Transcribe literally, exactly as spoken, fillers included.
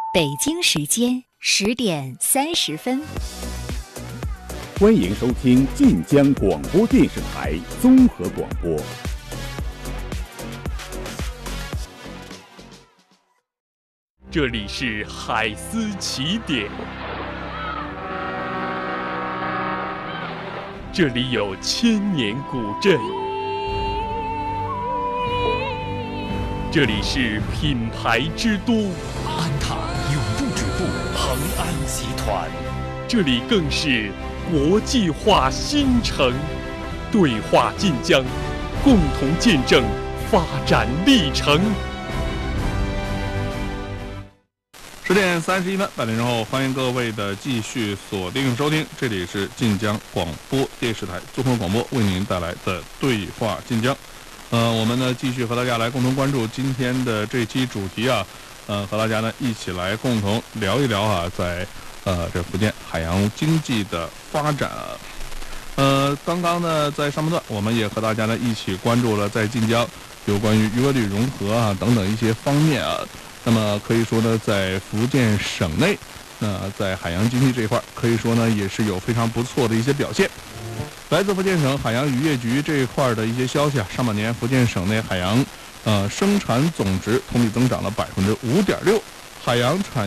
北京时间十点三十分， 欢迎收听晋江广播电视台综合广播。 这里是海思起点，这里有千年古镇，这里是品牌之都， 安踏永不止步，恒安集团， 这里更是国际化新城。对话晋江，共同见证发展历程。 十点三十一分，半点之后，欢迎各位的继续锁定收听，这里是晋江广播电视台综合广播为您带来的对话晋江。呃，我们呢继续和大家来共同关注今天的这期主题啊，呃，和大家呢一起来共同聊一聊啊，在呃这福建海洋经济的发展啊。呃，刚刚呢在上半段，我们也和大家呢一起关注了在晋江有关于渔歌旅融合啊等等一些方面啊。那么可以说呢，在福建省内，那在海洋经济这一块，可以说呢也是有非常不错的一些表现。来自福建省海洋渔业局这一块的一些消息啊，上半年福建省内海洋呃生产总值同比增长了百分之五点六，海洋产